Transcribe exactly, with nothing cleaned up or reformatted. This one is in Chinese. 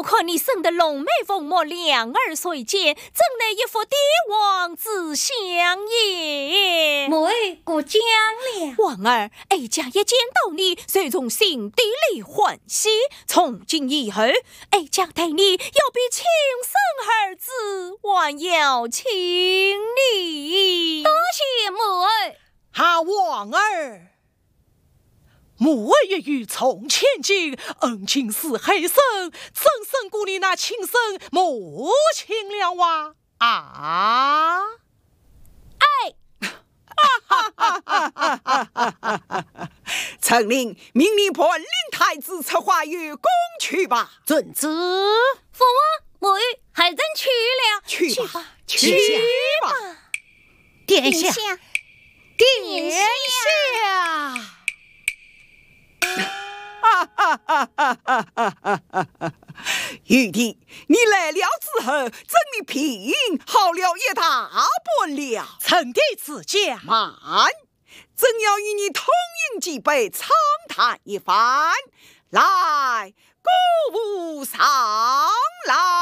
看你生得龙眉凤目，两耳垂肩，真乃一副帝王之相也。 妹，过奖了。 王儿，哀家也见到你，虽从心底里欢喜。从今以后，哀家对你要比亲生儿子还要亲你。 多谢妹。 好王儿，母儿也与从前进，恩情似黑生，怎胜过你那亲生母亲了哇？啊！ 哎， 臣令命你判令太子策划于宫去吧。 遵旨。 父王，妹还真去了。 去吧， 去吧。 殿下， 殿下， 哈哈哈哈哈哈！玉帝，你来了之后，朕你品好了一大半了。 臣弟赐驾。 慢，朕要与你同饮几杯，畅谈一番。来，歌舞上来。